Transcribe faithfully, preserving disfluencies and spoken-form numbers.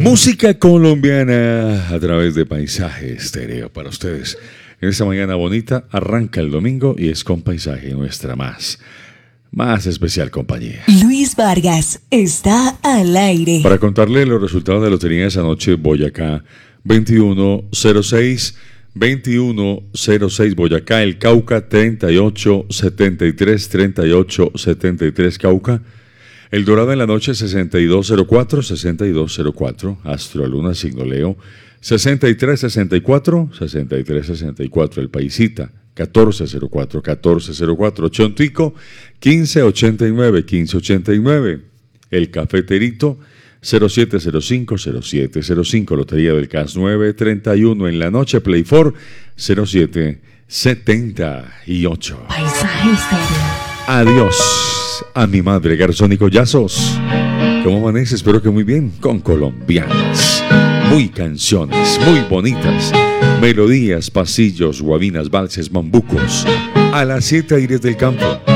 Música colombiana a través de Paisaje Estéreo para ustedes. En esta mañana bonita arranca el domingo y es con Paisaje nuestra más, más especial compañía. Luis Vargas está al aire. Para contarle los resultados de la lotería de esa noche, Boyacá veintiuno cero seis, veintiuno cero seis Boyacá, el Cauca treinta y ocho setenta y tres, treinta y ocho setenta y tres Cauca. El Dorado en la noche sesenta y dos cero cuatro, sesenta y dos cero cuatro, Astro Luna signo Leo, sesenta y tres sesenta y cuatro, sesenta y tres sesenta y cuatro, El Paisita, catorce cero cuatro, catorce cero cuatro, Chontico, quince ochenta y nueve, quince ochenta y nueve, El Cafeterito, cero siete cero cinco, cero siete cero cinco, Lotería del C A S nueve treinta y uno en la noche, Play cuatro, cero siete setenta y ocho. Paisaje Estéreo. Adiós a mi madre, Garzón y Collazos. ¿Cómo amanece? Espero que muy bien, con colombianas. Muy canciones, muy bonitas. Melodías, pasillos, guabinas, valses, bambucos. A las siete Aires del Campo.